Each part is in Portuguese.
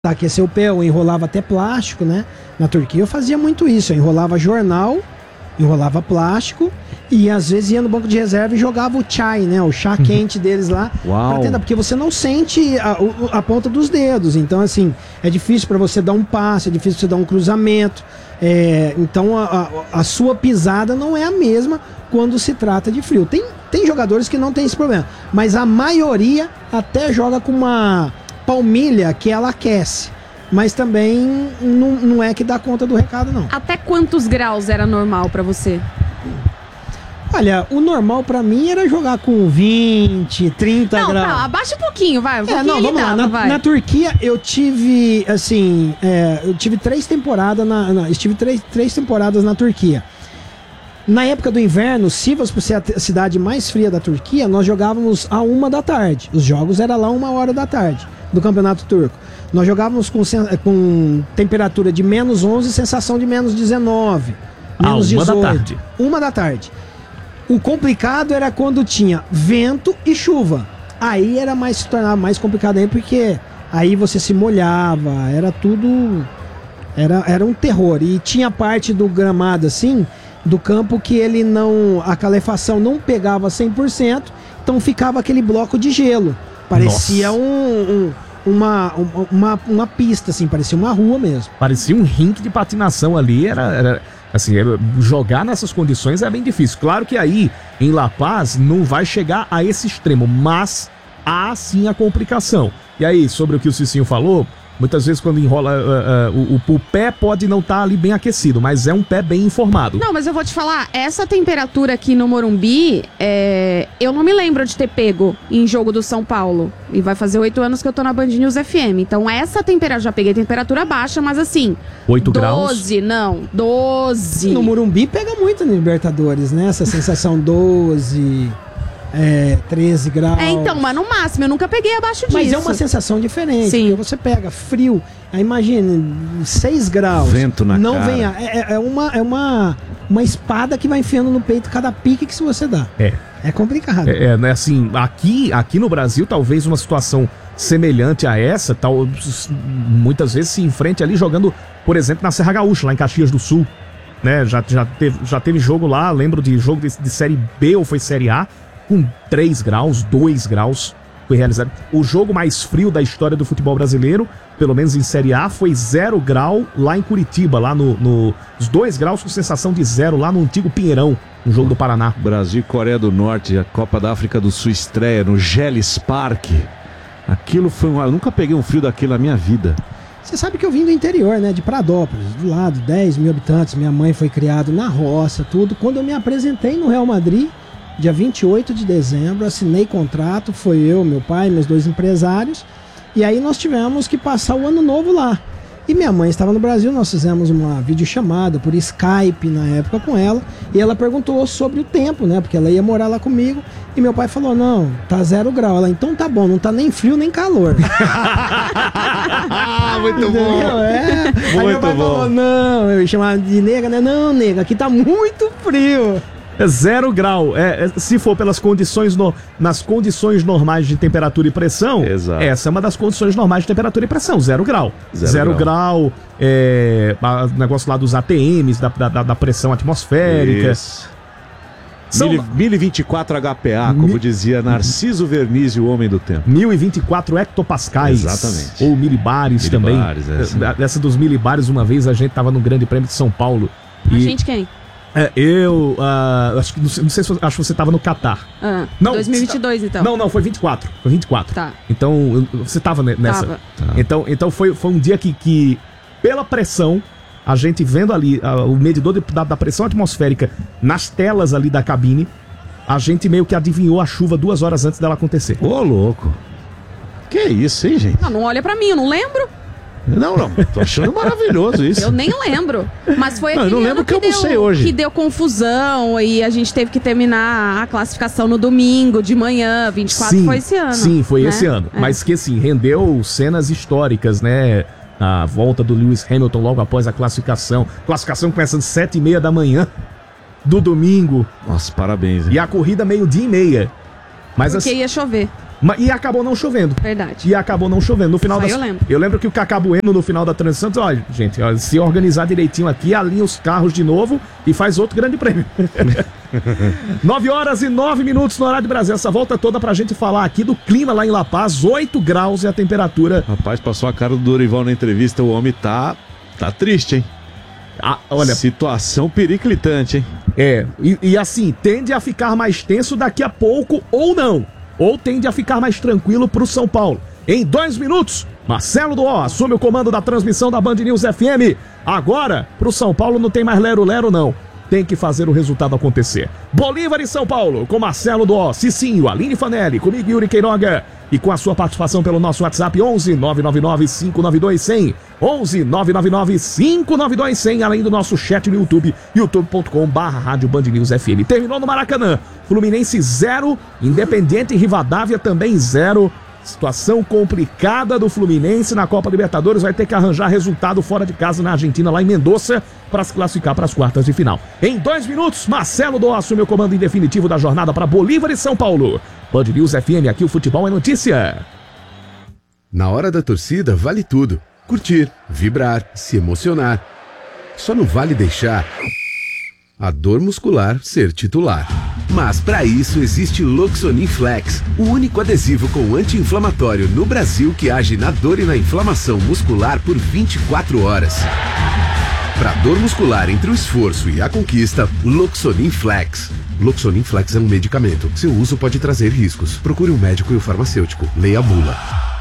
aquecer o pé, eu enrolava até plástico, né? Na Turquia eu fazia muito isso, eu enrolava jornal, enrolava plástico e às vezes ia no banco de reserva e jogava o chai, né? O chá quente deles lá. Uau. Pra tentar, porque você não sente a ponta dos dedos, então assim, é difícil para você dar um passe, é difícil você dar um cruzamento, então a sua pisada não é a mesma quando se trata de frio. Tem jogadores que não tem esse problema, mas a maioria até joga com uma palmilha que ela aquece, mas também não é que dá conta do recado, não. Até quantos graus era normal pra você? Olha, o normal pra mim era jogar com 20, 30 graus. Não, abaixa um pouquinho, vai. Vamos lá. Na Turquia eu tive, assim, eu tive 3 temporadas estive três temporadas na Turquia. Na época do inverno, Sivas, por ser a cidade mais fria da Turquia, nós jogávamos à 1 da tarde. Os jogos eram lá 1 hora da tarde, do Campeonato Turco. Nós jogávamos com temperatura de menos 11 e sensação de menos 19, menos 18. 1 da tarde. 1 da tarde. O complicado era quando tinha vento e chuva. Aí se tornava mais complicado aí, porque aí você se molhava, era tudo... Era um terror. E tinha parte do gramado, assim, do campo que a calefação não pegava 100%, então ficava aquele bloco de gelo. Parecia uma pista, assim, parecia uma rua mesmo. Parecia um rink de patinação ali, era assim, jogar nessas condições é bem difícil. Claro que aí, em La Paz, não vai chegar a esse extremo, mas há sim a complicação. E aí, sobre o que o Cicinho falou, muitas vezes quando enrola, o pé pode não estar ali bem aquecido, mas é um pé bem informado. Não, mas eu vou te falar, essa temperatura aqui no Morumbi, eu não me lembro de ter pego em jogo do São Paulo. E vai fazer 8 anos que eu tô na Band News FM. Então essa temperatura, já peguei temperatura baixa, mas assim... 8 graus? 12. No Morumbi pega muito no Libertadores, né? Essa sensação 12... 13 graus. Então, mas no máximo, eu nunca peguei abaixo disso. Mas é uma sensação diferente. Sim. Porque você pega frio, aí imagina, 6 graus. Vento na não cara. Vem uma espada que vai enfiando no peito cada pique que você dá. É complicado. Né, assim, aqui no Brasil, talvez uma situação semelhante a essa, muitas vezes se enfrente ali jogando, por exemplo, na Serra Gaúcha, lá em Caxias do Sul. Né, já teve jogo lá, lembro de jogo de Série B ou foi Série A, com 3 graus, 2 graus foi realizado. O jogo mais frio da história do futebol brasileiro, pelo menos em Série A, foi 0 grau lá em Curitiba, lá os 2 graus com sensação de 0 lá no antigo Pinheirão, no jogo do Paraná. Brasil e Coreia do Norte, a Copa da África do Sul estreia no Geles Park. Aquilo foi eu nunca peguei um frio daquilo na minha vida. Você sabe que eu vim do interior, né, de Pradópolis, do lado, 10 mil habitantes, minha mãe foi criada na roça, tudo. Quando eu me apresentei no Real Madrid, dia 28 de dezembro, assinei contrato, foi eu, meu pai, meus 2 empresários, e aí nós tivemos que passar o ano novo lá. E minha mãe estava no Brasil, nós fizemos uma videochamada por Skype na época com ela, e ela perguntou sobre o tempo, né, porque ela ia morar lá comigo, e meu pai falou, não, tá 0 grau. Ela, então tá bom, não tá nem frio nem calor. Muito bom. Aí meu pai falou, não, eu chamava de nega, né, não, nega, aqui tá muito frio. 0 grau, se for pelas condições nas condições normais de temperatura e pressão, exato. Essa é uma das condições normais de temperatura e pressão, 0 grau. 0 grau, o negócio lá dos ATMs, da pressão atmosférica. Isso. 1024 HPA, como dizia Narciso Vernizzi, o homem do tempo. 1024 hectopascais. Exatamente. Ou milibares também. Essa dos milibares, uma vez a gente tava no Grande Prêmio de São Paulo. A gente quem? Acho que você tava no Catar. Não, 2022 então. Não, foi 24. Foi 24. Tá. Então, você tava nessa. Tava. Então foi um dia que pela pressão, a gente vendo ali o medidor da pressão atmosférica nas telas ali da cabine, a gente meio que adivinhou a chuva 2 horas antes dela acontecer. Ô, louco. Que isso, hein, gente? Não olha pra mim, eu não lembro. Não, tô achando maravilhoso isso. Eu nem lembro. Mas foi aquele eu não lembro que eu almocei hoje. Que deu confusão e a gente teve que terminar a classificação no domingo, de manhã. 24 foi esse ano. Sim, foi esse ano. Mas que assim, rendeu cenas históricas, né? A volta do Lewis Hamilton logo após a classificação. Classificação começa às 7h30 da manhã do domingo. Nossa, parabéns. Hein? E a corrida 12h30. Mas porque ia chover. E acabou não chovendo. Verdade. E acabou não chovendo. No final eu lembro que o Cacá Bueno, no final da transição, disse, olha, gente, se organizar direitinho aqui, alinha os carros de novo e faz outro grande prêmio. 9h09 no horário de Brasil. Essa volta toda pra gente falar aqui do clima lá em La Paz, 8 graus e a temperatura. Rapaz, passou a cara do Dorival na entrevista, o homem tá triste, hein? Olha, situação periclitante, hein? E assim, tende a ficar mais tenso daqui a pouco ou não. Ou tende a ficar mais tranquilo pro São Paulo. Em 2 minutos, Marcelo Duó assume o comando da transmissão da Band News FM. Agora, pro São Paulo não tem mais lero-lero não. Tem que fazer o resultado acontecer. Bolívar e São Paulo, com Marcelo Duó, Cicinho, Aline Fanelli, comigo Yuri Queiroga. E com a sua participação pelo nosso WhatsApp 11 999 592 100. 11 999 592 100. Além do nosso chat no YouTube, youtube.com/Rádio Band News FM. Terminou no Maracanã. Fluminense 0, Independiente e Rivadavia também 0. Situação complicada do Fluminense na Copa Libertadores, vai ter que arranjar resultado fora de casa na Argentina, lá em Mendoza, para se classificar para as quartas de final. Em 2 minutos, Marcelo Duó assume o comando em definitivo da jornada para Bolívar e São Paulo. Band News FM, aqui o futebol é notícia. Na hora da torcida, vale tudo. Curtir, vibrar, se emocionar. Só não vale deixar a dor muscular ser titular. Mas para isso existe Loxonin Flex, o único adesivo com anti-inflamatório no Brasil que age na dor e na inflamação muscular por 24 horas. Para dor muscular entre o esforço e a conquista, Loxonin Flex. Loxonin Flex é um medicamento. Seu uso pode trazer riscos. Procure um médico e o farmacêutico. Leia a bula.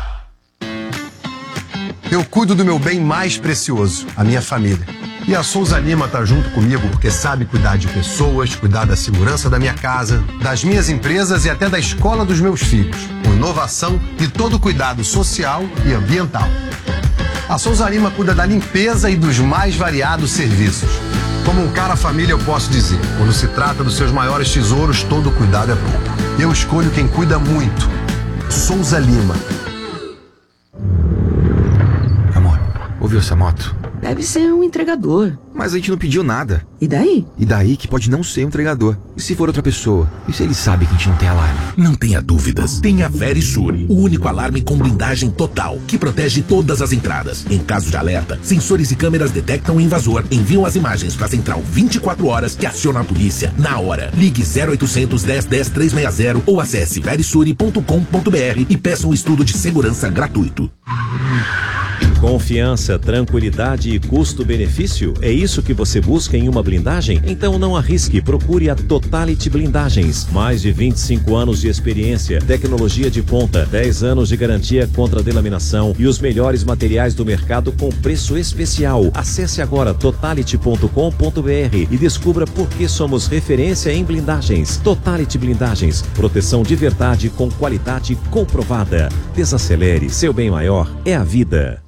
Eu cuido do meu bem mais precioso, a minha família. E a Souza Lima tá junto comigo porque sabe cuidar de pessoas, cuidar da segurança da minha casa, das minhas empresas e até da escola dos meus filhos, com inovação e todo cuidado social e ambiental. A Souza Lima cuida da limpeza e dos mais variados serviços. Como um cara família eu posso dizer, quando se trata dos seus maiores tesouros, todo cuidado é bom. Eu escolho quem cuida muito. Souza Lima. Amor, ouviu essa moto? Deve ser um entregador. Mas a gente não pediu nada. E daí? E daí que pode não ser um entregador. E se for outra pessoa? E se ele sabe que a gente não tem alarme? Não tenha dúvidas. Tem a Verisure, o único alarme com blindagem total, que protege todas as entradas. Em caso de alerta, sensores e câmeras detectam o invasor, enviam as imagens para a central 24 horas que aciona a polícia na hora. Ligue 0800 10 10 360 ou acesse verisure.com.br e peça um estudo de segurança gratuito. Confiança, tranquilidade e custo-benefício? É isso que você busca em uma blindagem? Então não arrisque, procure a Totality Blindagens. Mais de 25 anos de experiência, tecnologia de ponta, 10 anos de garantia contra delaminação e os melhores materiais do mercado com preço especial. Acesse agora totality.com.br e descubra por que somos referência em blindagens. Totality Blindagens, proteção de verdade com qualidade comprovada. Desacelere, seu bem maior é a vida.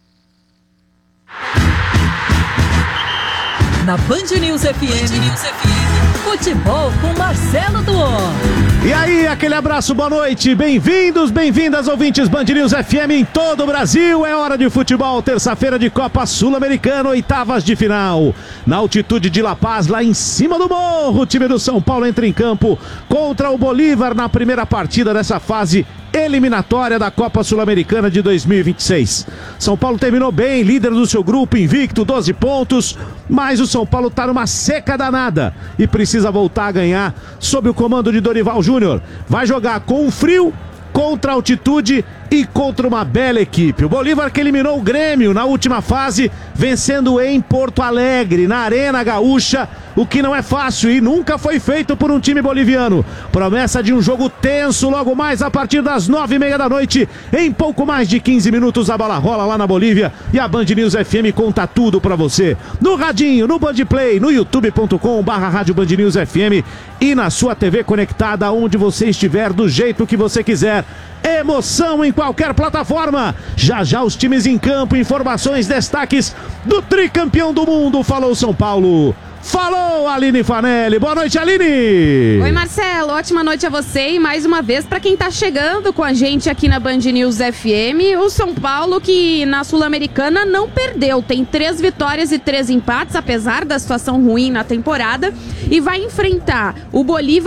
Na Band News FM, futebol com Marcelo Duó. E aí, aquele abraço, boa noite, bem-vindos, bem-vindas, ouvintes Band News FM em todo o Brasil. É hora de futebol, terça-feira de Copa Sul-Americana, oitavas de final. Na altitude de La Paz, lá em cima do morro, o time do São Paulo entra em campo contra o Bolívar na primeira partida dessa fase eliminatória da Copa Sul-Americana de 2026. São Paulo terminou bem, líder do seu grupo, invicto, 12 pontos, mas o São Paulo tá numa seca danada e precisa voltar a ganhar sob o comando de Dorival Júnior. Vai jogar com o frio, contra a altitude e contra uma bela equipe. O Bolívar que eliminou o Grêmio na última fase, vencendo em Porto Alegre, na Arena Gaúcha, o que não é fácil e nunca foi feito por um time boliviano. Promessa de um jogo tenso logo mais a partir das 9h30 da noite. Em pouco mais de 15 minutos a bola rola lá na Bolívia e a Band News FM conta tudo pra você. No radinho, no Bandplay, no youtube.com/Rádio Band News FM e na sua TV conectada onde você estiver, do jeito que você quiser. Emoção em qualquer plataforma. Já já os times em campo, informações, destaques do tricampeão do mundo. Falou São Paulo. Falou, Aline Fanelli. Boa noite, Aline. Oi, Marcelo. Ótima noite a você e mais uma vez para quem tá chegando com a gente aqui na Band News FM, o São Paulo que na Sul-Americana não perdeu. Tem 3 vitórias e 3 empates, apesar da situação ruim na temporada, e vai enfrentar o Bolívar pela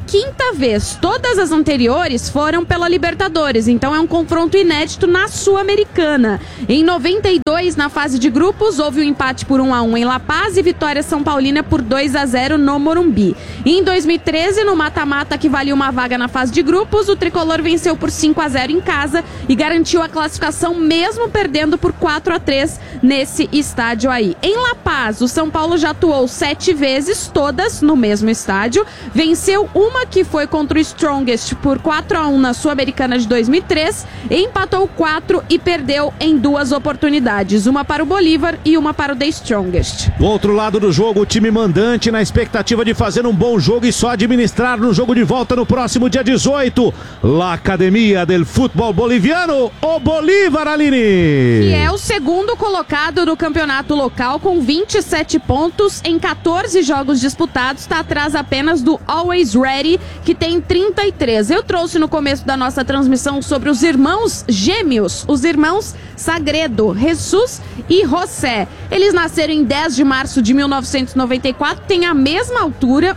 quinta vez. Todas as anteriores foram pela Libertadores, então é um confronto inédito na Sul-Americana. Em 92, na fase de grupos, houve um empate por 1-1 em La Paz e vitória São Paulina por 2-0 no Morumbi. E em 2013, no mata-mata que valia uma vaga na fase de grupos, o tricolor venceu por 5-0 em casa e garantiu a classificação mesmo perdendo por 4-3 nesse estádio aí. Em La Paz, o São Paulo já atuou 7 vezes, todas no mesmo estádio. Venceu uma que foi contra o Strongest por 4-1 na Sul-Americana de 2003, empatou 4 e perdeu em 2 oportunidades, uma para o Bolívar e uma para o The Strongest. Do outro lado do jogo, o time mandante na expectativa de fazer um bom jogo e só administrar no jogo de volta no próximo dia 18. La Academia del Futebol Boliviano, o Bolívar, Aline. Que é o segundo colocado do campeonato local com 27 pontos em 14 jogos disputados, está atrás apenas do Always Ready, que tem 33. Eu trouxe no começo da nossa transmissão sobre os irmãos gêmeos, os irmãos Sagredo, Jesus e José. Eles nasceram em 10 de março de 1994, têm a mesma altura,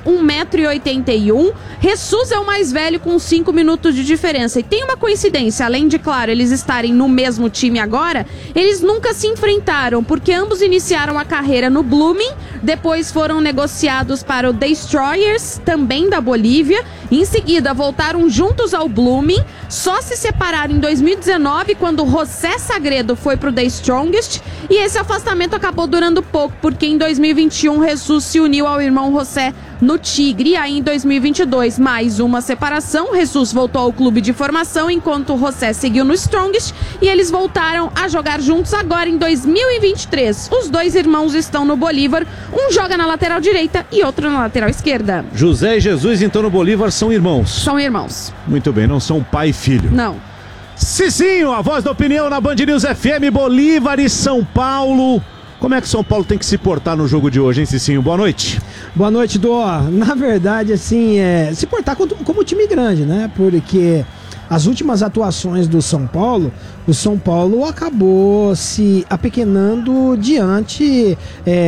1,81 m. Jesus é o mais velho com 5 minutos de diferença. E tem uma coincidência, além de, claro, eles estarem no mesmo time agora, eles nunca se enfrentaram, porque ambos iniciaram a carreira no Blooming, depois foram negociados para o Destroyers, também da Bolívia, em seguida voltaram juntos ao Blooming, só se separaram em 2019, quando José Sagredo foi pro The Strongest, e esse afastamento acabou durando pouco, porque em 2021 Jesus se uniu ao irmão José no Tigre, e aí em 2022 mais uma separação, Jesus voltou ao clube de formação, enquanto José seguiu no Strongest, e eles voltaram a jogar juntos agora em 2023. Os dois irmãos estão no Bolívar, um joga na lateral direita e outro na lateral esquerda. José e Jesus, então, no Bolívar, são irmãos. São irmãos. Muito bem, não são pai e filho. Não. Cicinho, a voz da opinião na Band News FM, Bolívar e São Paulo. Como é que São Paulo tem que se portar no jogo de hoje, hein, Cicinho? Boa noite. Boa noite, Dó. Na verdade, assim, se portar como time grande, né? Porque as últimas atuações do São Paulo, o São Paulo acabou se apequenando diante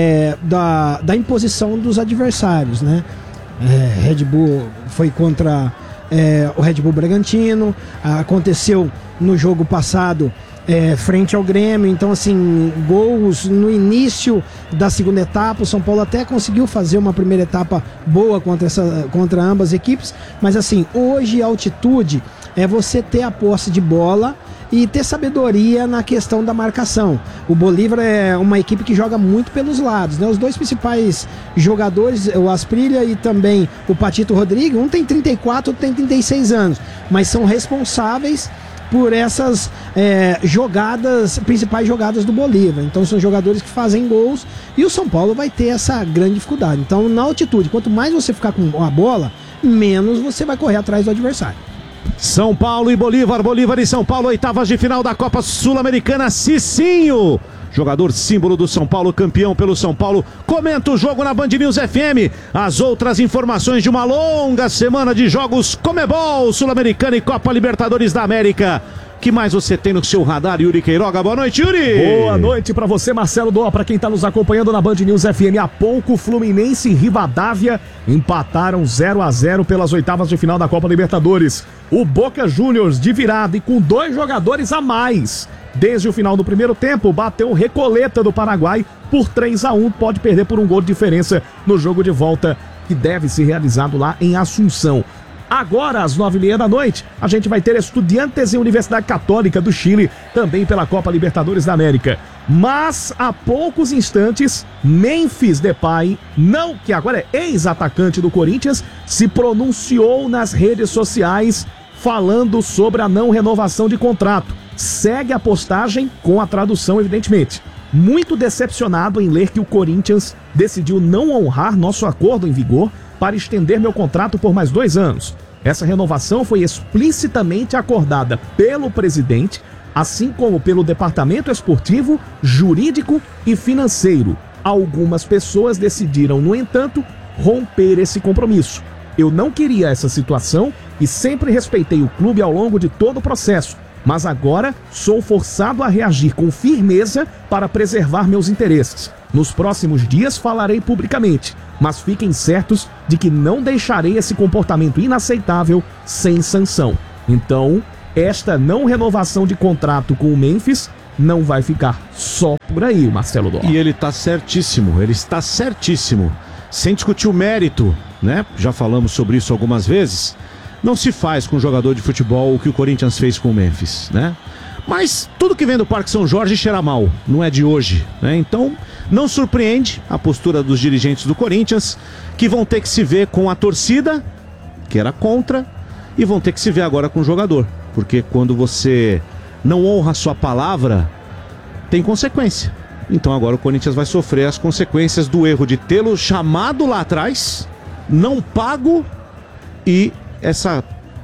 da imposição dos adversários, né? Red Bull foi contra o Red Bull Bragantino, aconteceu no jogo passado frente ao Grêmio, então assim, gols no início da segunda etapa, o São Paulo até conseguiu fazer uma primeira etapa boa contra ambas equipes, mas assim, hoje a altitude é você ter a posse de bola e ter sabedoria na questão da marcação. O Bolívar é uma equipe que joga muito pelos lados, né? Os dois principais jogadores, o Asprilla e também o Patito Rodrigues, um tem 34, outro tem 36 anos, mas são responsáveis por essas principais jogadas do Bolívar. Então são jogadores que fazem gols e o São Paulo vai ter essa grande dificuldade. Então na altitude, quanto mais você ficar com a bola, menos você vai correr atrás do adversário. São Paulo e Bolívar, Bolívar e São Paulo, oitavas de final da Copa Sul-Americana. Cicinho, jogador símbolo do São Paulo, campeão pelo São Paulo, comenta o jogo na Band News FM. As outras informações de uma longa semana de jogos Comebol, Sul-Americana e Copa Libertadores da América. Que mais você tem no seu radar, Yuri Queiroga? Boa noite, Yuri! Boa noite pra você, Marcelo Dó, pra quem tá nos acompanhando na Band News FM. Há pouco, Fluminense e Rivadavia empataram 0-0 pelas oitavas de final da Copa Libertadores. O Boca Juniors, de virada e com 2 jogadores a mais, desde o final do primeiro tempo, bateu o Recoleta do Paraguai por 3-1, pode perder por um gol de diferença no jogo de volta, que deve ser realizado lá em Assunção. Agora, às 9h30 da noite, a gente vai ter Estudiantes e Universidade Católica do Chile, também pela Copa Libertadores da América. Mas, há poucos instantes, Memphis Depay, que agora é ex-atacante do Corinthians, se pronunciou nas redes sociais falando sobre a não renovação de contrato. Segue a postagem com a tradução, evidentemente. Muito decepcionado em ler que o Corinthians decidiu não honrar nosso acordo em vigor para estender meu contrato por mais 2 anos. Essa renovação foi explicitamente acordada pelo presidente, assim como pelo departamento esportivo, jurídico e financeiro. Algumas pessoas decidiram, no entanto, romper esse compromisso. Eu não queria essa situação e sempre respeitei o clube ao longo de todo o processo. mas agora sou forçado a reagir com firmeza para preservar meus interesses. Nos próximos dias falarei publicamente, mas fiquem certos de que não deixarei esse comportamento inaceitável sem sanção. Então, esta não renovação de contrato com o Memphis não vai ficar só por aí, Marcelo Dó. E ele está certíssimo, sem discutir o mérito, né? Já falamos sobre isso algumas vezes. Não se faz com um jogador de futebol o que o Corinthians fez com o Memphis, né? Mas tudo que vem do Parque São Jorge cheira mal, não é de hoje, né? Então, não surpreende a postura dos dirigentes do Corinthians, que vão ter que se ver com a torcida, que era contra, e vão ter que se ver agora com o jogador. Porque quando você não honra a sua palavra, tem consequência. Então agora o Corinthians vai sofrer as consequências do erro de tê-lo chamado lá atrás, não pago, e essa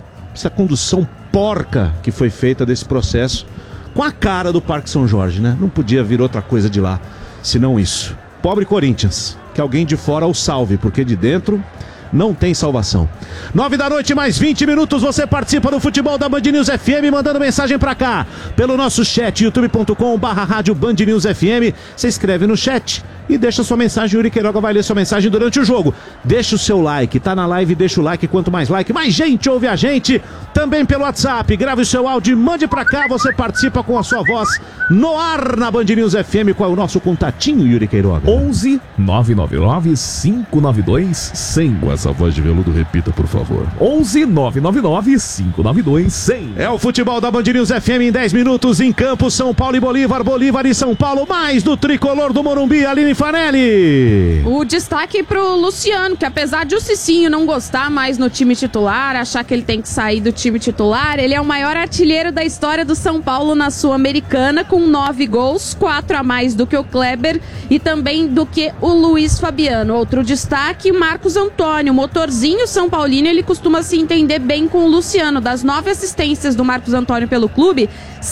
condução porca que foi feita desse processo com a cara do Parque São Jorge, né? Não podia vir outra coisa de lá, senão isso. Pobre Corinthians, que alguém de fora o salve, porque de dentro não tem salvação. 9 da noite, mais 20 minutos, você participa do Futebol da Band News FM, mandando mensagem pra cá, pelo nosso chat, youtube.com/rádio Band News FM. Você escreve no chat e deixa sua mensagem, o Yuri Queiroga vai ler sua mensagem durante o jogo. Deixa o seu like, tá na live, deixa o like, quanto mais like, mais gente ouve a gente. Também pelo WhatsApp, grave o seu áudio e mande pra cá, você participa com a sua voz no ar na Band News FM. Qual é o nosso contatinho, Yuri Queiroga? 11 999 592 100. Com essa voz de veludo, repita, por favor. 11 999 592 100. É o Futebol da Band News FM em 10 minutos em campo, São Paulo e Bolívar, Bolívar e São Paulo, mais do tricolor do Morumbi, Aline Fanelli. O destaque pro Luciano, que apesar de o Cicinho não gostar mais no time titular, achar que ele tem que sair do time titular, ele é o maior artilheiro da história do São Paulo na Sul-Americana, com 9 gols, 4 a mais do que o Kleber e também do que o Luiz Fabiano. Outro destaque, Marcos Antônio, motorzinho São Paulino, ele costuma se entender bem com o Luciano. Das 9 assistências do Marcos Antônio pelo clube,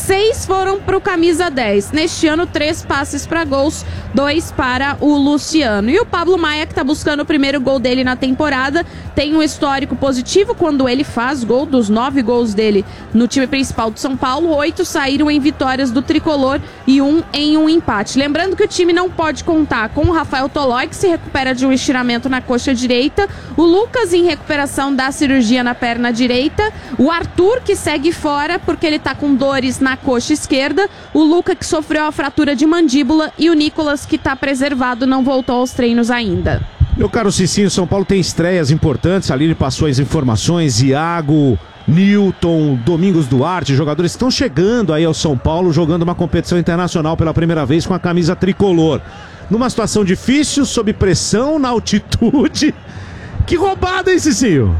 6 foram pro camisa 10. Neste ano, 3 passes para gols, 2 para o Luciano. E o Pablo Maia, que tá buscando o primeiro gol dele na temporada, tem um histórico positivo quando ele faz gol. Dos 9 gols dele no time principal do São Paulo, 8 saíram em vitórias do tricolor e 1 em um empate. Lembrando que o time não pode contar com o Rafael Tolói, que se recupera de um estiramento na coxa direita, o Lucas em recuperação da cirurgia na perna direita, o Arthur, que segue fora porque ele tá com dores na coxa esquerda, o Luca, que sofreu a fratura de mandíbula, e o Nicolas, que tá preservado, não voltou aos treinos ainda. Meu caro Cicinho, São Paulo tem estreias importantes, ali ele passou as informações, Iago, Newton, Domingos Duarte, jogadores que estão chegando aí ao São Paulo, jogando uma competição internacional pela primeira vez com a camisa tricolor. Numa situação difícil, sob pressão, na altitude. Que roubada, hein, Cicinho?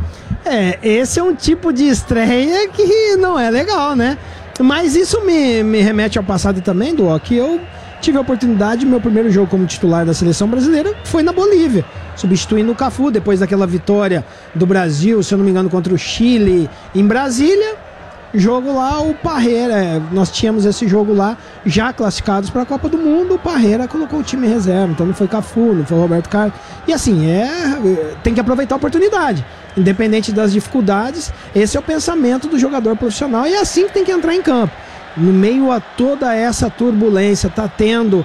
Esse é um tipo de estreia que não é legal, né? Mas isso me remete ao passado também, Duó, que eu tive a oportunidade, meu primeiro jogo como titular da seleção brasileira foi na Bolívia, substituindo o Cafu, depois daquela vitória do Brasil, se eu não me engano, contra o Chile em Brasília. Jogo lá, o Parreira, nós tínhamos esse jogo lá, já classificados para a Copa do Mundo, o Parreira colocou o time em reserva, então não foi Cafu, não foi Roberto Carlos, e assim, tem que aproveitar a oportunidade, independente das dificuldades. Esse é o pensamento do jogador profissional, e é assim que tem que entrar em campo. No meio a toda essa turbulência, tá tendo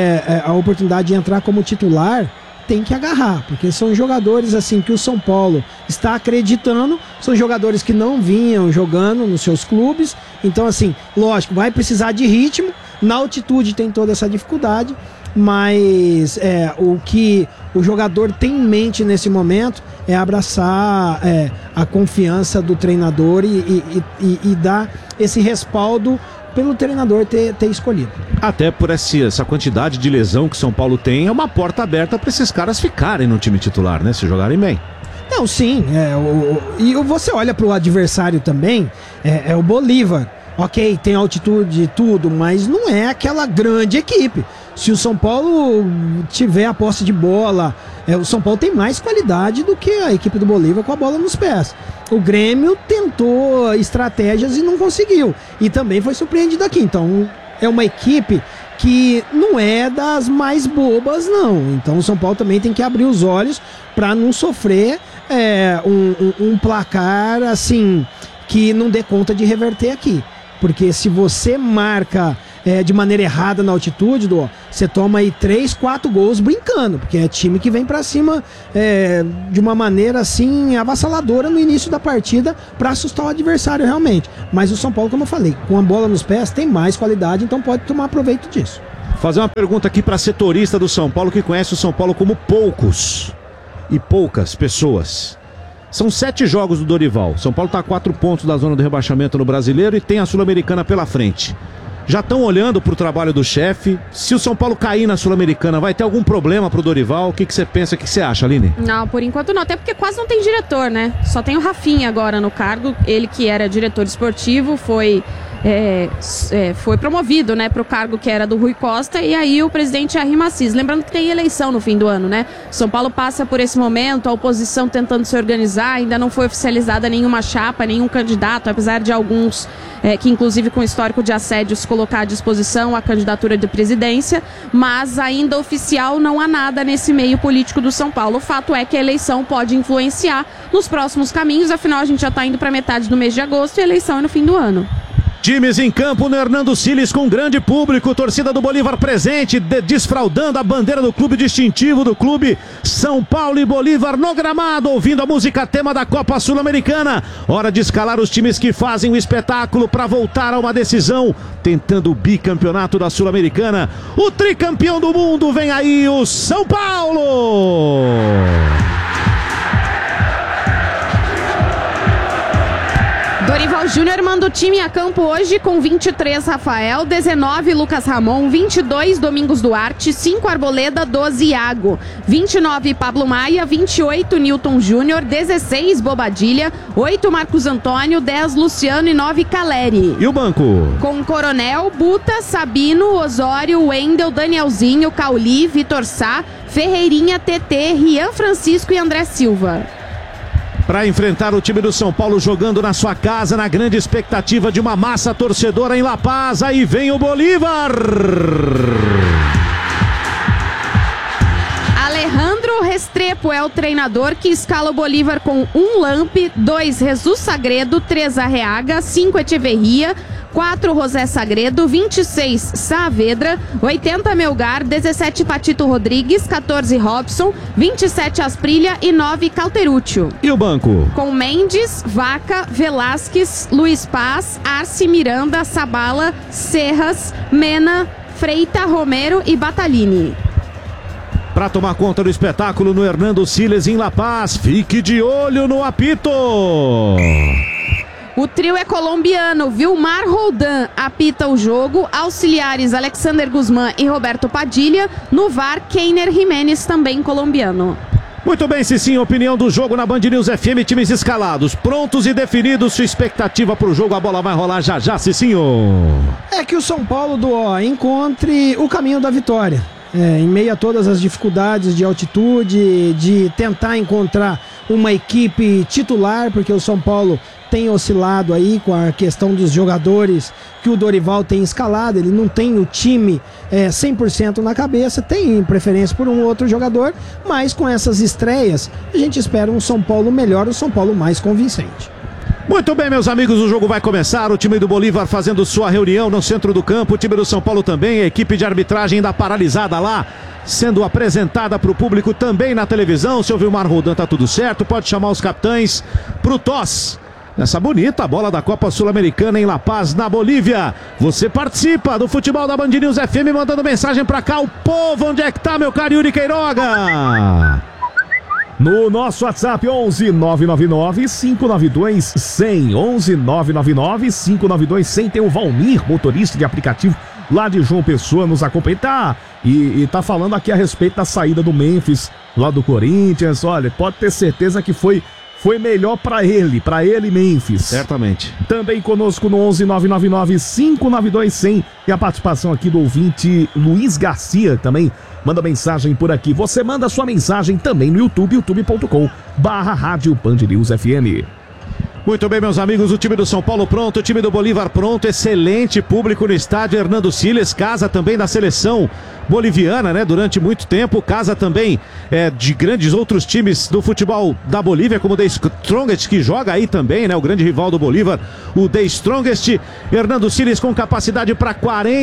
a oportunidade de entrar como titular, tem que agarrar, porque são jogadores assim que o São Paulo está acreditando, são jogadores que não vinham jogando nos seus clubes, então assim, lógico, vai precisar de ritmo, na altitude tem toda essa dificuldade, mas o que o jogador tem em mente nesse momento é abraçar a confiança do treinador e dar esse respaldo pelo treinador ter escolhido. Até por essa quantidade de lesão que São Paulo tem, é uma porta aberta para esses caras ficarem no time titular, né? Se jogarem bem. Não, sim. E você olha para o adversário também, o Bolívar. Ok, tem altitude e tudo, mas não é aquela grande equipe. Se o São Paulo tiver a posse de bola, o São Paulo tem mais qualidade do que a equipe do Bolívar com a bola nos pés. O Grêmio tentou estratégias e não conseguiu. E também foi surpreendido aqui. Então, é uma equipe que não é das mais bobas, não. Então, o São Paulo também tem que abrir os olhos para não sofrer um placar assim que não dê conta de reverter aqui. Porque se você marca de maneira errada na altitude, você toma aí 3, 4 gols brincando, porque é time que vem pra cima de uma maneira assim avassaladora no início da partida pra assustar o adversário realmente. Mas o São Paulo, como eu falei, com a bola nos pés tem mais qualidade, então pode tomar proveito disso. Fazer uma pergunta aqui pra setorista do São Paulo que conhece o São Paulo como poucos e poucas pessoas. São 7 jogos do Dorival. São Paulo tá a 4 pontos da zona do rebaixamento no Brasileiro e tem a Sul-Americana pela frente. Já estão olhando pro trabalho do chefe. Se o São Paulo cair na Sul-Americana, vai ter algum problema pro Dorival? O que você pensa, o que você acha, Aline? Não, por enquanto não, até porque quase não tem diretor, né? Só tem o Rafinha agora no cargo, ele que era diretor esportivo, foi promovido, né, pro cargo que era do Rui Costa, e aí o presidente é Arrim Assis. Lembrando que tem eleição no fim do ano, né? São Paulo passa por esse momento, a oposição tentando se organizar, ainda não foi oficializada nenhuma chapa, nenhum candidato, apesar de alguns que inclusive com histórico de assédios colocar à disposição a candidatura de presidência, mas ainda oficial não há nada nesse meio político do São Paulo. O fato é que a eleição pode influenciar nos próximos caminhos, afinal a gente já está indo para metade do mês de agosto e a eleição é no fim do ano. Times em campo no Hernando Siles com grande público, torcida do Bolívar presente, desfraudando a bandeira do clube distintivo do clube. São Paulo e Bolívar no gramado, ouvindo a música tema da Copa Sul-Americana. Hora de escalar os times que fazem o espetáculo para voltar a uma decisão, tentando o bicampeonato da Sul-Americana. O tricampeão do mundo, vem aí o São Paulo! Dorival Júnior manda o time a campo hoje com 23 Rafael, 19 Lucas Ramon, 22 Domingos Duarte, 5 Arboleda, 12 Iago, 29 Pablo Maia, 28 Newton Júnior, 16 Bobadilha, 8 Marcos Antônio, 10 Luciano e 9 Caleri. E o banco? Com Coronel, Buta, Sabino, Osório, Wendel, Danielzinho, Cauli, Vitor Sá, Ferreirinha, TT, Rian Francisco e André Silva. Para enfrentar o time do São Paulo jogando na sua casa, na grande expectativa de uma massa torcedora em La Paz. Aí vem o Bolívar. Alejandro Restrepo é o treinador que escala o Bolívar com 1 Lampe, 2 Jesus Sagredo, 3 Arreaga, 5 Echeverria, 4 José Sagredo, 26 Saavedra, 80 Melgar, 17 Patito Rodrigues, 14 Robson, 27 Asprilha e 9 Cauterúcio. E o banco? Com Mendes, Vaca, Velasquez, Luiz Paz, Arce, Miranda, Sabala, Serras, Mena, Freita, Romero e Batalini. Para tomar conta do espetáculo no Hernando Siles em La Paz, fique de olho no apito. O trio é colombiano, Vilmar Roldan apita o jogo, auxiliares Alexander Guzmán e Roberto Padilha, no VAR Keiner Jiménez, também colombiano. Muito bem, Cicinho, opinião do jogo na Band News FM, times escalados, prontos e definidos, sua expectativa para o jogo, a bola vai rolar já já, Cicinho. É que o São Paulo encontre o caminho da vitória. Em meio a todas as dificuldades de altitude, de tentar encontrar uma equipe titular, porque o São Paulo tem oscilado aí com a questão dos jogadores que o Dorival tem escalado, ele não tem o time 100% na cabeça, tem preferência por um outro jogador, mas com essas estreias a gente espera um São Paulo melhor, um São Paulo mais convincente. Muito bem, meus amigos, o jogo vai começar, o time do Bolívar fazendo sua reunião no centro do campo, o time do São Paulo também, a equipe de arbitragem ainda paralisada lá, sendo apresentada para o público também na televisão. Se o Vilmar Roldan tá tudo certo, pode chamar os capitães pro tosse. Nessa bonita bola da Copa Sul-Americana em La Paz, na Bolívia. Você participa do futebol da Band News FM mandando mensagem pra cá. O povo, onde é que tá, meu caro Yuri Queiroga? No nosso WhatsApp 11 999 592 100. 11 999 592 100. Tem o Valmir, motorista de aplicativo lá de João Pessoa, nos acompanha. E tá falando aqui a respeito da saída do Memphis lá do Corinthians. Olha, pode ter certeza que foi melhor pra ele Memphis. Certamente. Também conosco no 11 999 592 100. E a participação aqui do ouvinte Luiz Garcia também manda mensagem por aqui. Você manda sua mensagem também no YouTube, youtube.com/Rádio Band News FM. Muito bem, meus amigos, o time do São Paulo pronto, o time do Bolívar pronto, excelente público no estádio Hernando Siles, casa também da seleção boliviana, né? Durante muito tempo, casa também de grandes outros times do futebol da Bolívia, como o The Strongest, que joga aí também, né? O grande rival do Bolívar, o The Strongest. Hernando Siles com capacidade para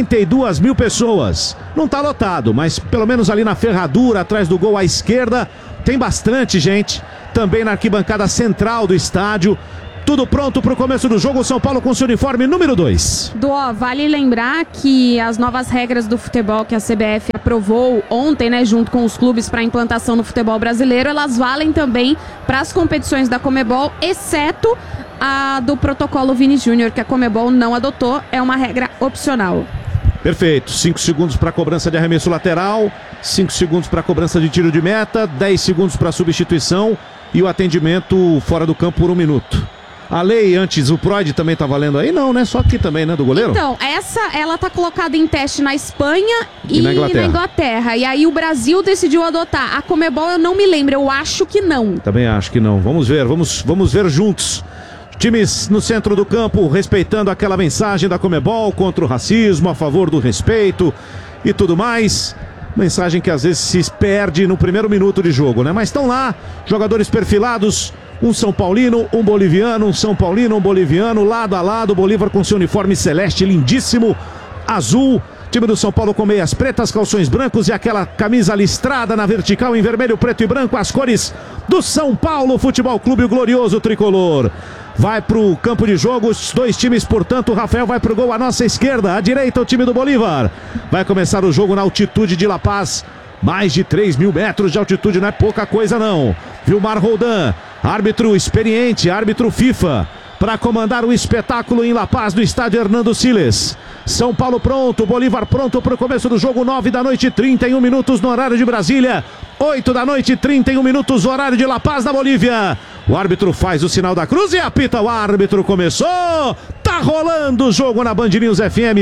42 mil pessoas. Não tá lotado, mas pelo menos ali na ferradura, atrás do gol à esquerda, tem bastante gente. Também na arquibancada central do estádio. Tudo pronto para o começo do jogo. São Paulo com seu uniforme número 2. Vale lembrar que as novas regras do futebol que a CBF aprovou ontem, né, junto com os clubes para implantação no futebol brasileiro, elas valem também para as competições da Conmebol, exceto a do protocolo Vini Júnior, que a Conmebol não adotou, é uma regra opcional. Perfeito, 5 segundos para cobrança de arremesso lateral, 5 segundos para cobrança de tiro de meta, 10 segundos para substituição e o atendimento fora do campo por 1 minuto. A lei antes, o PROD também tá valendo aí? Não, né? Só aqui também, né? Do goleiro? Então, ela tá colocada em teste na Espanha e na Inglaterra. E aí o Brasil decidiu adotar. A Conmebol eu não me lembro, eu acho que não. Também acho que não. Vamos ver, vamos ver juntos. Times no centro do campo, respeitando aquela mensagem da Conmebol contra o racismo, a favor do respeito e tudo mais. Mensagem que às vezes se perde no primeiro minuto de jogo, né? Mas estão lá, jogadores perfilados. Um São Paulino, um boliviano, um São Paulino, um boliviano, lado a lado, Bolívar com seu uniforme celeste lindíssimo, azul, time do São Paulo com meias pretas, calções brancos e aquela camisa listrada na vertical em vermelho, preto e branco, as cores do São Paulo Futebol Clube, o glorioso tricolor. Vai pro campo de jogo, os dois times, portanto, o Rafael vai pro gol à nossa esquerda, à direita o time do Bolívar. Vai começar o jogo na altitude de La Paz, mais de 3 mil metros de altitude, não é pouca coisa não. Vilmar Roldan, árbitro experiente, árbitro FIFA, para comandar o espetáculo em La Paz, no estádio Hernando Siles. São Paulo pronto, Bolívar pronto para o começo do jogo, 9 da noite, 31 minutos no horário de Brasília, 8 da noite, 31 minutos no horário de La Paz, na Bolívia. O árbitro faz o sinal da cruz e apita, o árbitro começou, tá rolando o jogo na Band News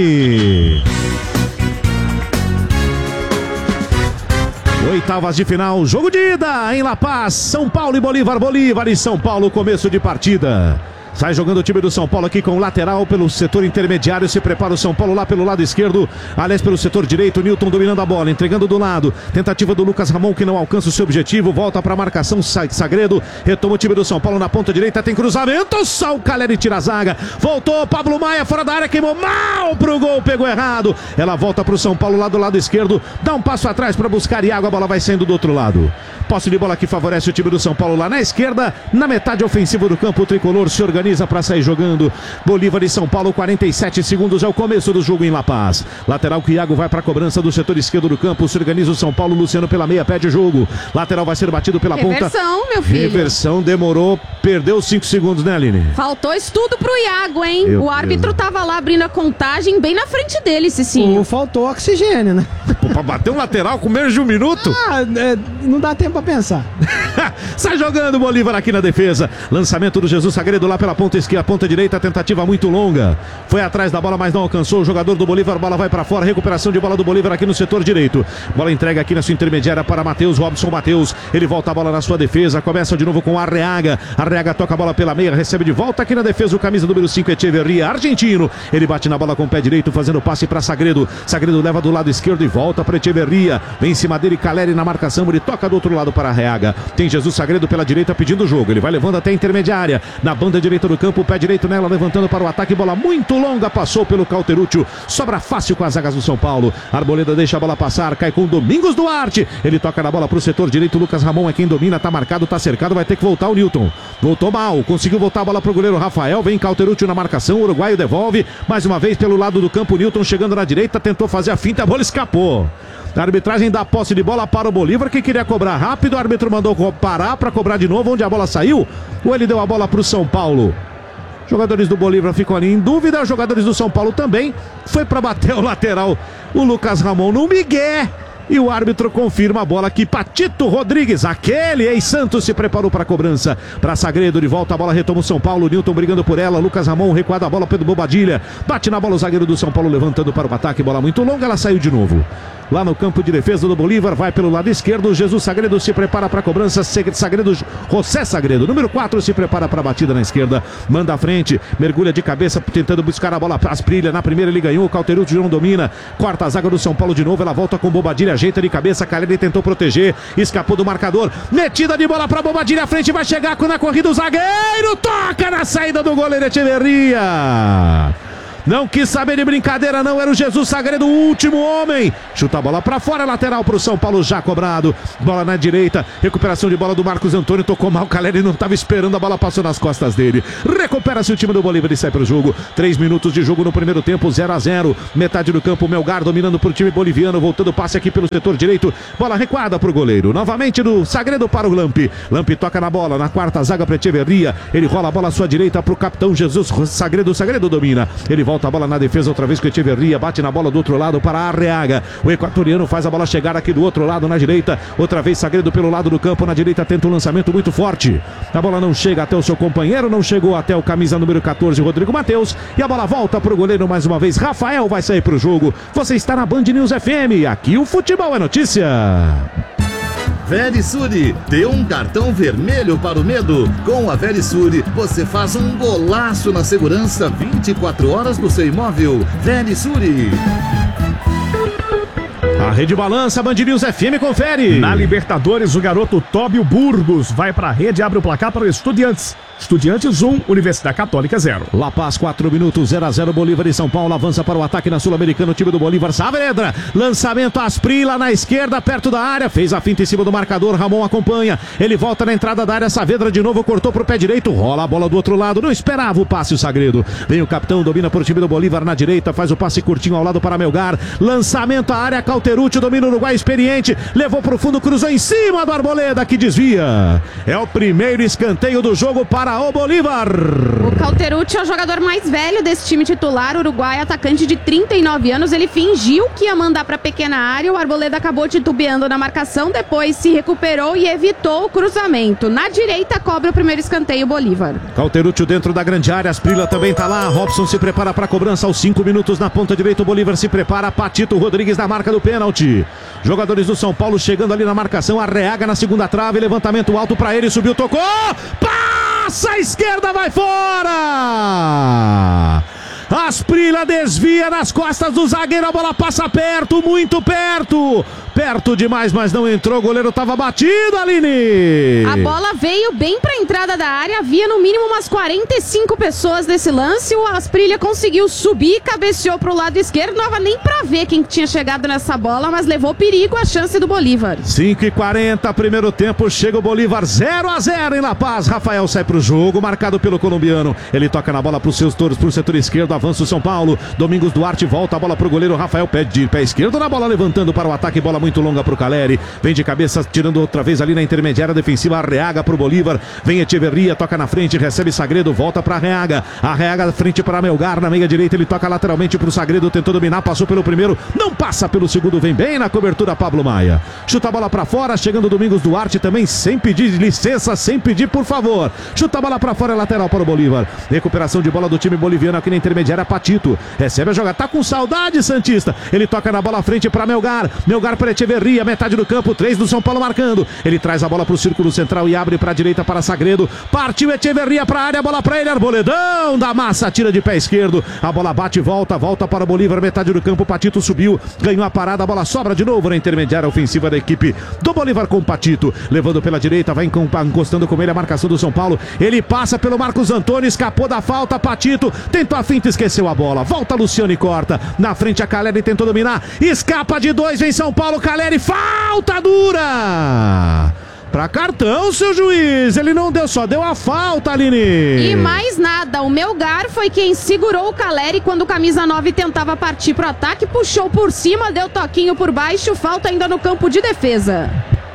FM. Oitavas de final, jogo de ida em La Paz, São Paulo e Bolívar, Bolívar e São Paulo, começo de partida. Sai jogando o time do São Paulo aqui com o lateral pelo setor intermediário. Se prepara o São Paulo lá pelo lado esquerdo. Aliás, pelo setor direito. Newton dominando a bola, entregando do lado. Tentativa do Lucas Ramon que não alcança o seu objetivo. Volta para a marcação. Sagredo. Retoma o time do São Paulo na ponta direita. Tem cruzamento. Só o Caleri tira a zaga. Voltou Pablo Maia fora da área. Queimou mal pro gol. Pegou errado. Ela volta para o São Paulo lá do lado esquerdo. Dá um passo atrás para buscar Iago. A bola vai saindo do outro lado. Posse de bola que favorece o time do São Paulo lá na esquerda. Na metade ofensiva do campo, o tricolor se organiza para sair jogando. Bolívar e São Paulo, 47 segundos, é o começo do jogo em La Paz. Lateral que Iago vai para a cobrança do setor esquerdo do campo. Se organiza o São Paulo, Luciano pela meia, pede o jogo. Lateral vai ser batido pela ponta. Reversão, meu filho. Reversão, demorou, perdeu 5 segundos, né, Aline? Faltou estudo pro Iago, hein? O árbitro tava lá abrindo a contagem bem na frente dele, Cicinho. Faltou oxigênio, né? Pô, pra bater um lateral com menos de 1 minuto? Não dá tempo pra pensar. Sai jogando o Bolívar aqui na defesa. Lançamento do Jesus Sagredo lá pela ponta esquerda, ponta direita, tentativa muito longa. Foi atrás da bola, mas não alcançou o jogador do Bolívar. Bola vai para fora, recuperação de bola do Bolívar aqui no setor direito. Bola entrega aqui na sua intermediária para Matheus, Robson Matheus. Ele volta a bola na sua defesa, começa de novo com Arreaga. Arreaga toca a bola pela meia, recebe de volta aqui na defesa o camisa número 5, Echeverria, argentino. Ele bate na bola com o pé direito, fazendo passe para Sagredo. Sagredo leva do lado esquerdo e volta para Echeverria. Vem em cima dele, Caleri na marcação, ele toca do outro lado para Arreaga. Tem Jesus Sagredo pela direita pedindo o jogo. Ele vai levando até a intermediária. Na banda direita do campo, o pé direito nela, levantando para o ataque. Bola muito longa, passou pelo Cauterúcio. Sobra fácil com as zagas do São Paulo. Arboleda deixa a bola passar, cai com Domingos Duarte. Ele toca na bola para o setor direito. Lucas Ramon é quem domina, tá marcado, tá cercado. Vai ter que voltar o Newton. Voltou mal, conseguiu voltar a bola para o goleiro Rafael. Vem Cauterúcio na marcação. O uruguaio devolve. Mais uma vez pelo lado do campo. Newton chegando na direita, tentou fazer a finta, a bola escapou. A arbitragem dá posse de bola para o Bolívar, que queria cobrar rápido. O árbitro mandou parar para cobrar de novo. Onde a bola saiu? Ou ele deu a bola para o São Paulo? Jogadores do Bolívar ficam ali em dúvida. Jogadores do São Paulo também. Foi para bater o lateral o Lucas Ramon no migué. E o árbitro confirma a bola aqui. Patito Rodrigues, aquele ex-Santos, se preparou para a cobrança. Para Sagredo, de volta a bola, retoma o São Paulo. Newton brigando por ela. Lucas Ramon recuada a bola, Pedro Bobadilha. Bate na bola o zagueiro do São Paulo, levantando para o ataque. Bola muito longa, ela saiu de novo. lá no campo de defesa do Bolívar, vai pelo lado esquerdo, Jesus Sagredo se prepara para a cobrança, Sagredo, José Sagredo, número 4, se prepara para a batida na esquerda, manda à frente, mergulha de cabeça, tentando buscar a bola, Asprilla, na primeira ele ganhou, Cauterucci não domina, corta a zaga do São Paulo de novo, ela volta com Bobadilha, ajeita de cabeça, Caleri tentou proteger, escapou do marcador, metida de bola para Bobadilha, à frente, vai chegar na corrida o zagueiro, toca na saída do goleiro Echeverria. Não quis saber de brincadeira, não. Era o Jesus Sagredo, o último homem. Chuta a bola pra fora, lateral pro São Paulo, já cobrado. Bola na direita, recuperação de bola do Marcos Antônio. Tocou mal, o Caleri não estava esperando, a bola passou nas costas dele. Recupera-se o time do Bolívar e sai pro jogo. 3 minutos de jogo no primeiro tempo, 0-0. Metade do campo, Melgar dominando pro time boliviano. Voltando o passe aqui pelo setor direito. Bola recuada pro goleiro. Novamente do Sagredo para o Lampi. Lampi toca na bola, na quarta zaga pra Echeverria. Ele rola a bola à sua direita pro capitão Jesus Sagredo. Sagredo domina. Ele volta a bola na defesa outra vez com Echeverria, bate na bola do outro lado para Arreaga, o equatoriano faz a bola chegar aqui do outro lado na direita, outra vez Sagredo pelo lado do campo, na direita tenta um lançamento muito forte, a bola não chega até o seu companheiro, não chegou até o camisa número 14, Rodrigo Matheus, e a bola volta para o goleiro mais uma vez, Rafael vai sair para o jogo. Você está na Band News FM, aqui o futebol é notícia. Verisure, dê um cartão vermelho para o medo. Com a Verisure, você faz um golaço na segurança 24 horas do seu imóvel. Verisure. A rede balança, Band News FM, confere. Na Libertadores, o garoto Tóbio Burgos vai para a rede e abre o placar para o Estudiantes. Estudiantes 1, Universidade Católica 0. La Paz, 4 minutos, 0-0, Bolívar e São Paulo avança para o ataque na Sul-Americana, o time do Bolívar, Saavedra, lançamento Asprilla na esquerda, perto da área, fez a finta em cima do marcador, Ramon acompanha, ele volta na entrada da área, Saavedra de novo, cortou pro pé direito, rola a bola do outro lado, não esperava o passe o Sagredo, vem o capitão, domina por time do Bolívar na direita, faz o passe curtinho ao lado para Melgar, lançamento à área, Cauterucci, domina o Uruguai experiente, levou pro fundo, cruzou em cima do Arboleda, que desvia, é o primeiro escanteio do jogo para o Bolívar. O Cauterucci é o jogador mais velho desse time titular, uruguai, atacante de 39 anos. Ele fingiu que ia mandar para a pequena área. O Arboleda acabou titubeando na marcação, depois se recuperou e evitou o cruzamento. Na direita cobra o primeiro escanteio Bolívar. Cauterucci dentro da grande área, Asprilla também tá lá. Robson se prepara para a cobrança aos 5 minutos na ponta direita. O Bolívar se prepara, Patito Rodrigues na marca do pênalti. Jogadores do São Paulo chegando ali na marcação, Arreaga na segunda trave, levantamento alto para ele, subiu, tocou, passa a esquerda, vai fora! Asprilla desvia nas costas do zagueiro, a bola passa perto, muito perto. Perto demais, mas não entrou, o goleiro estava batido, Aline. A bola veio bem para a entrada da área, havia no mínimo umas 45 pessoas nesse lance. O Asprilla conseguiu subir, cabeceou para o lado esquerdo, não dava nem para ver quem tinha chegado nessa bola, mas levou perigo a chance do Bolívar. 5:40, primeiro tempo, chega o Bolívar 0-0 em La Paz. Rafael sai para o jogo, marcado pelo colombiano. Ele toca na bola para os seus touros, para o setor esquerdo, avança o São Paulo. Domingos Duarte volta a bola para o goleiro Rafael, pé esquerdo na bola, levantando para o ataque, bola muito longa para o Caleri, vem de cabeça, tirando outra vez ali na intermediária defensiva, Arreaga para o Bolívar, vem Echeverria, toca na frente, recebe Sagredo, volta para Arreaga, Arreaga frente para Melgar, na meia direita, ele toca lateralmente para o Sagredo, tentou dominar, passou pelo primeiro, não passa pelo segundo, vem bem na cobertura Pablo Maia, chuta a bola para fora, chegando Domingos Duarte também, sem pedir licença, sem pedir por favor, chuta a bola para fora, lateral para o Bolívar, recuperação de bola do time boliviano aqui na intermediária, Patito, recebe a jogada, tá com saudade Santista, ele toca na bola à frente para Melgar para Echeverria, metade do campo, 3 do São Paulo marcando, ele traz a bola pro círculo central e abre para a direita para Sagredo, partiu Echeverria para a área, bola para ele, Arboledão da massa, tira de pé esquerdo, a bola bate e volta para Bolívar, metade do campo, Patito subiu, ganhou a parada, a bola sobra de novo na intermediária ofensiva da equipe do Bolívar com Patito, levando pela direita, vai encostando com ele a marcação do São Paulo, ele passa pelo Marcos Antônio, escapou da falta, Patito tentou a finta, esqueceu a bola, volta Luciano e corta, na frente a Caleri tentou dominar, escapa de 2, vem São Paulo, Caleri, falta dura! Pra cartão, seu juiz, ele não deu, só deu a falta, Aline. E mais nada, o Melgar foi quem segurou o Caleri quando o camisa 9 tentava partir pro ataque, puxou por cima, deu toquinho por baixo, falta ainda no campo de defesa.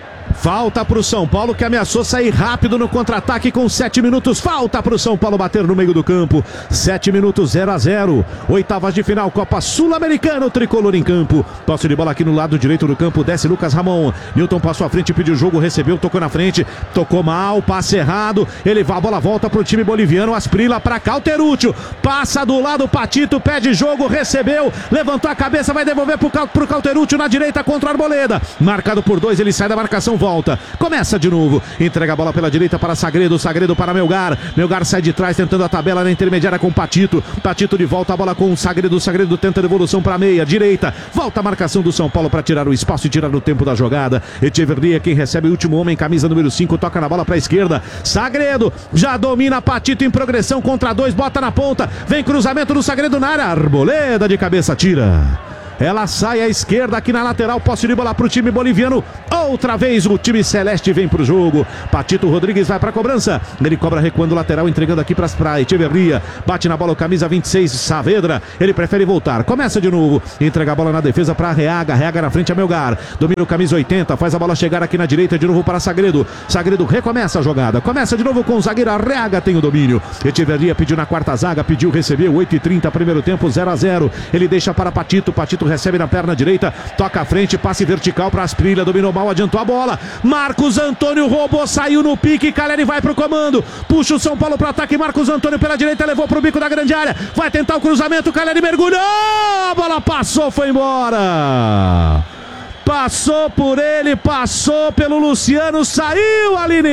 Falta pro São Paulo, que ameaçou sair rápido no contra-ataque com 7 minutos. Falta pro São Paulo bater no meio do campo. 7 minutos, 0-0. Oitavas de final, Copa Sul-Americana, o tricolor em campo. Posse de bola aqui no lado direito do campo, desce Lucas Ramon. Newton passou à frente, pediu o jogo, recebeu, tocou na frente. Tocou mal, passe errado. A bola volta pro time boliviano. Asprila pra Cauteruccio. Passa do lado, Patito pede jogo, recebeu. Levantou a cabeça, vai devolver pro Cauteruccio na direita contra o Arboleda. Marcado por 2, ele sai da marcação, volta. Começa de novo, entrega a bola pela direita para Sagredo, Sagredo para Melgar. Melgar sai de trás tentando a tabela na intermediária com Patito. Patito de volta, a bola com o Sagredo. Sagredo tenta a devolução para meia, direita. Volta a marcação do São Paulo para tirar o espaço e tirar o tempo da jogada. Echeverria, quem recebe o último homem, camisa número 5, toca na bola para a esquerda. Sagredo já domina Patito em progressão contra 2, bota na ponta. Vem cruzamento do Sagredo na área. Arboleda de cabeça tira. Ela sai à esquerda aqui na lateral, posse de bola para o time boliviano. Outra vez o time celeste vem para o jogo. Patito Rodrigues vai para a cobrança. Ele cobra recuando lateral, entregando aqui para Echeverria. Bate na bola o camisa 26, Saavedra. Ele prefere voltar. Começa de novo. Entrega a bola na defesa para Arreaga. Arreaga na frente a Melgar. Domina o camisa 80. Faz a bola chegar aqui na direita de novo para Sagredo. Sagredo recomeça a jogada. Começa de novo com o zagueiro. Arreaga tem o domínio. Echeverria pediu na quarta zaga. Pediu, recebeu. 8h30, primeiro tempo, 0-0. Ele deixa para Patito. Patito recebe na perna direita, toca à frente, passe vertical para Asprilla, dominou mal, adiantou a bola. Marcos Antônio roubou, saiu no pique, Caleri vai pro comando, puxa o São Paulo pro ataque, Marcos Antônio pela direita, levou pro bico da grande área, vai tentar o cruzamento, Caleri mergulhou, a bola passou, foi embora. Passou por ele, passou pelo Luciano, saiu, Aline!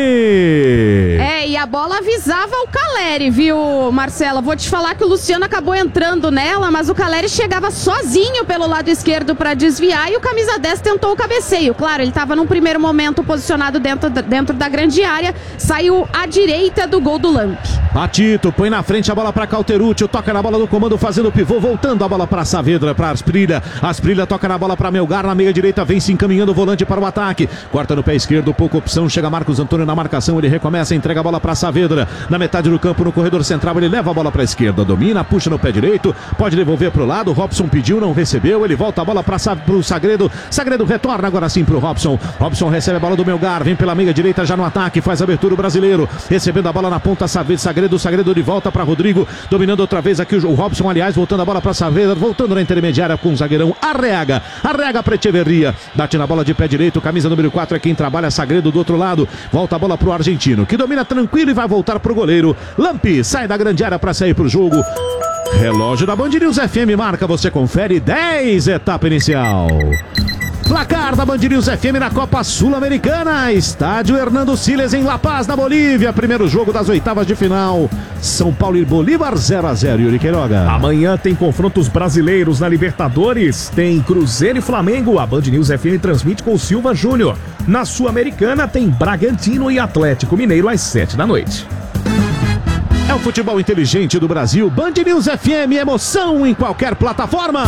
E a bola avisava o Caleri, viu, Marcela? Vou te falar que o Luciano acabou entrando nela, mas o Caleri chegava sozinho pelo lado esquerdo para desviar e o camisa 10 tentou o cabeceio. Claro, ele estava num primeiro momento posicionado dentro da grande área, saiu à direita do gol do Lamp. Patito põe na frente a bola para Cauteruccio, toca na bola do comando fazendo o pivô, voltando a bola para Saavedra, para Asprilla. Asprilla toca na bola para Melgar na meia direita, vem se encaminhando o volante para o ataque, corta no pé esquerdo, pouca opção, chega Marcos Antônio na marcação, ele recomeça, entrega a bola para Saavedra, na metade do campo, no corredor central, ele leva a bola para a esquerda, domina, puxa no pé direito, pode devolver para o lado, Robson pediu, não recebeu, ele volta a bola para o Sagredo, Sagredo retorna agora sim para o Robson, Robson recebe a bola do Melgar, vem pela meia direita já no ataque, faz abertura o brasileiro, recebendo a bola na ponta, Sagredo de volta para Rodrigo, dominando outra vez aqui o Robson, aliás, voltando a bola para Saavedra, voltando na intermediária com o zagueirão Arreaga para Echeverria, bate na bola de pé direito, camisa número 4 é quem trabalha, Sagredo do outro lado, volta a bola pro argentino, que domina tranquilo e vai voltar pro goleiro, Lampi sai da grande área para sair pro jogo, relógio da Band News FM marca, você confere, 10, etapa inicial. Placar da Band News FM na Copa Sul-Americana, estádio Hernando Siles em La Paz, na Bolívia, primeiro jogo das oitavas de final, São Paulo e Bolívar 0-0, Yuri Queiroga. Amanhã tem confrontos brasileiros na Libertadores, tem Cruzeiro e Flamengo, a Band News FM transmite com o Silva Júnior. Na Sul-Americana tem Bragantino e Atlético Mineiro às 7 da noite. É o futebol inteligente do Brasil, Band News FM, emoção em qualquer plataforma.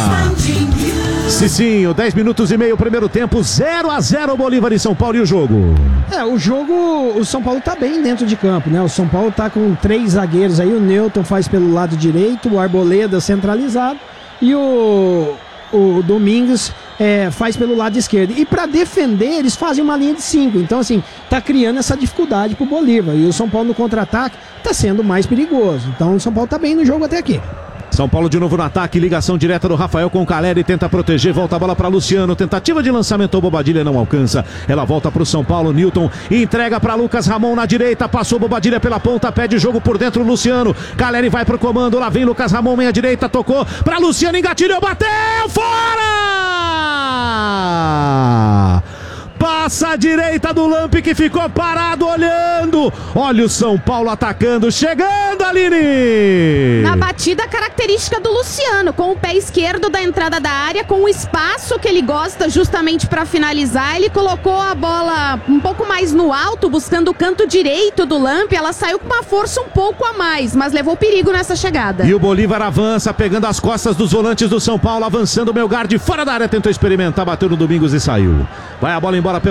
Cicinho, 10 minutos e meio, primeiro tempo, 0-0 Bolívar e São Paulo e o jogo. O jogo, o São Paulo tá bem dentro de campo, né? O São Paulo tá com 3 zagueiros aí, o Newton faz pelo lado direito, o Arboleda centralizado e o Domingues faz pelo lado esquerdo. E para defender, eles fazem uma linha de 5. Então, assim, tá criando essa dificuldade pro Bolívar. E o São Paulo no contra-ataque tá sendo mais perigoso. Então, o São Paulo tá bem no jogo até aqui. São Paulo de novo no ataque, ligação direta do Rafael com o Caleri, tenta proteger, volta a bola para Luciano, tentativa de lançamento, o Bobadilha não alcança, ela volta para o São Paulo, Newton entrega para Lucas Ramon na direita, passou Bobadilha pela ponta, pede jogo por dentro, Luciano, Caleri vai pro comando, lá vem Lucas Ramon, meia direita, tocou para Luciano, engatilhou, bateu, fora! Passa a direita do Lampi que ficou parado olhando. Olha o São Paulo atacando, chegando, Aline. Na batida característica do Luciano, com o pé esquerdo da entrada da área, com o espaço que ele gosta justamente para finalizar. Ele colocou a bola um pouco mais no alto, buscando o canto direito do Lampi. Ela saiu com uma força um pouco a mais, mas levou perigo nessa chegada. E o Bolívar avança, pegando as costas dos volantes do São Paulo, avançando o Melgar de fora da área, tentou experimentar, bateu no Domingos e saiu. Vai a bola embora pela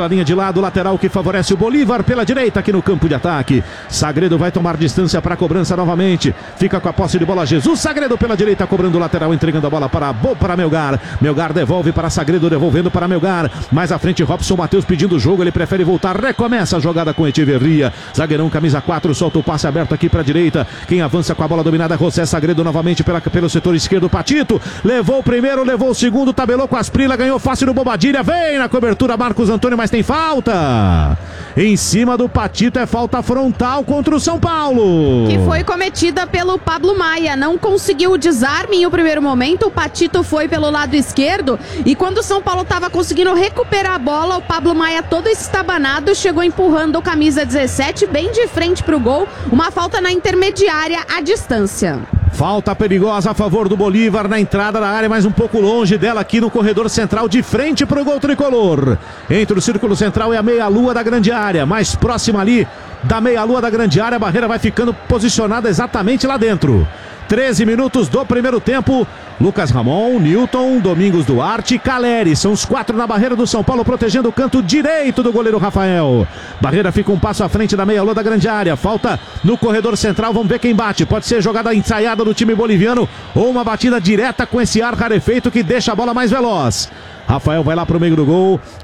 pela linha de lado, lateral que favorece o Bolívar pela direita aqui no campo de ataque. Sagredo vai tomar distância para a cobrança novamente. Fica com a posse de bola Jesus. Sagredo pela direita, cobrando o lateral, entregando a bola para Melgar. Melgar devolve para Sagredo, devolvendo para Melgar. Mais à frente, Robson Matheus pedindo o jogo. Ele prefere voltar. Recomeça a jogada com Echeverria. Zagueirão, camisa 4, solta o passe aberto aqui para a direita. Quem avança com a bola dominada é José Sagredo novamente pelo setor esquerdo. Patito levou o primeiro, levou o segundo, tabelou com a Asprila, ganhou fácil no Bobadilha. Vem na cobertura Marcos Antônio, mas tem falta. Em cima do Patito, é falta frontal contra o São Paulo. Que foi cometida pelo Pablo Maia. Não conseguiu o desarme em o primeiro momento. O Patito foi pelo lado esquerdo. E quando o São Paulo estava conseguindo recuperar a bola, o Pablo Maia todo estabanado chegou empurrando o camisa 17 bem de frente para o gol. Uma falta na intermediária à distância. Falta perigosa a favor do Bolívar na entrada da área, mas um pouco longe dela aqui no corredor central, de frente para o gol tricolor. Entre o círculo central e a meia-lua da grande área, mais próxima ali da meia-lua da grande área, a barreira vai ficando posicionada exatamente lá dentro. 13 minutos do primeiro tempo. Lucas Ramon, Newton, Domingos Duarte, Caleri. São os 4 na barreira do São Paulo, protegendo o canto direito do goleiro Rafael. Barreira fica um passo à frente da meia-lua da grande área. Falta no corredor central. Vamos ver quem bate. Pode ser jogada ensaiada do time boliviano ou uma batida direta com esse ar rarefeito que deixa a bola mais veloz. Rafael vai lá pro meio do gol.